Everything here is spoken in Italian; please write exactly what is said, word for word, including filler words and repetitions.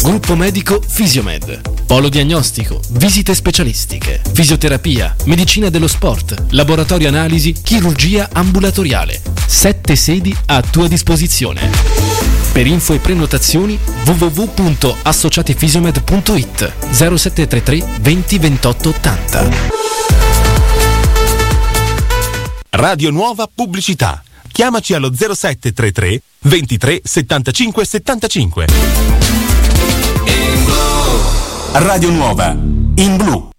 Gruppo medico Fisiomed. Polo diagnostico, visite specialistiche, fisioterapia, medicina dello sport, laboratorio analisi, chirurgia ambulatoriale. Sette sedi a tua disposizione. Per info e prenotazioni w w w punto associatifisiomed punto it zero sette tre tre venti ventotto ottanta. Radio Nuova Pubblicità. Chiamaci allo zero sette tre tre ventitré settantacinque settantacinque. Radio Nuova in blu.